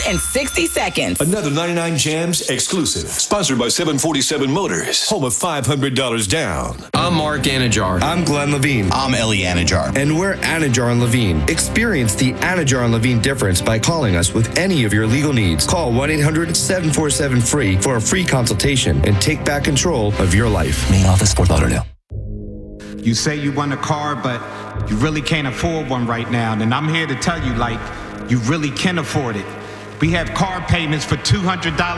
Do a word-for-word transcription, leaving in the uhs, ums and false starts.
sixty seconds. Another ninety-nine Jams exclusive. Sponsored by seven forty-seven Motors. Home of five hundred dollars down. I'm Mark Anajar. I'm Glenn Levine. I'm Ellie Anajar. And we're Anajar and Levine. Experience the Anajar and Levine difference by calling us with any of your legal needs. Call one eight hundred seven four seven free for a free consultation and take back control of your life. Main office, Fort Lauderdale. You say you want a car, but you really can't afford one right now. And I'm here to tell you, like, you really can afford it. We have car payments for two hundred dollars